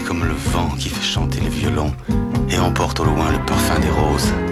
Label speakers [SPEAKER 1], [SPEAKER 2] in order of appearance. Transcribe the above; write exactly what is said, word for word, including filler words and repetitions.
[SPEAKER 1] comme le vent qui fait chanter les violons et emporte au loin le parfum des roses.